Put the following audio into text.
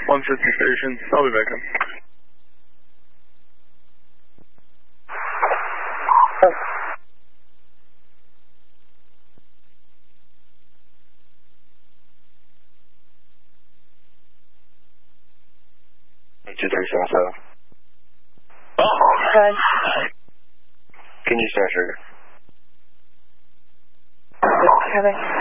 150 station. I'll be back in. Okay. Can you start, sugar? Kevin.